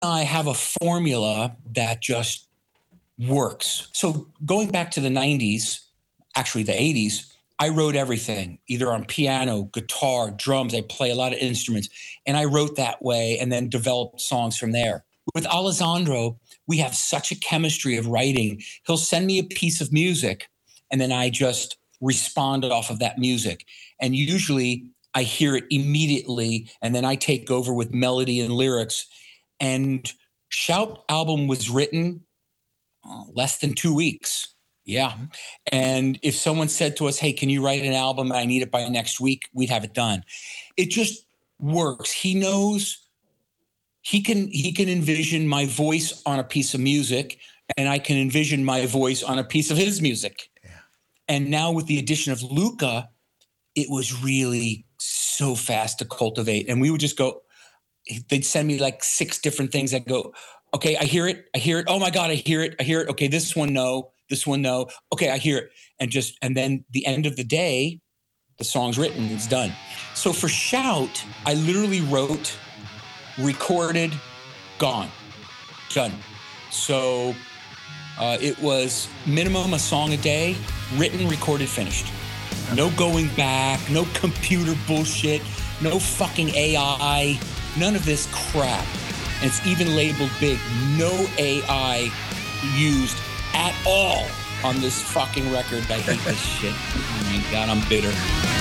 I have a formula that just works. So going back to the 90s, actually the 80s, I wrote everything, either on piano, guitar, drums. I play a lot of instruments. And I wrote that way and then developed songs from there. With Alessandro, we have such a chemistry of writing. He'll send me a piece of music, and then I just respond off of that music. And usually I hear it immediately, and then I take over with melody and lyrics. And Shout album was written less than 2 weeks. Yeah. And if someone said to us, hey, can you write an album? I need it by next week, we'd have it done. It just works. He knows he can envision my voice on a piece of music, and I can envision my voice on a piece of his music. Yeah. And now with the addition of Luca, it was really so fast to cultivate. And we would just go, they'd send me like 6 different things. I'd go, okay, I hear it. Oh my God, I hear it. Okay, this one, no. This one, no. Okay, I hear it. And then the end of the day, the song's written, it's done. So for Shout, I literally wrote, recorded, gone, done. So it was minimum a song a day, written, recorded, finished. No going back, no computer bullshit, no fucking AI, none of this crap. And it's even labeled big, no AI used at all on this fucking record. I hate this shit. Oh my God, I'm bitter.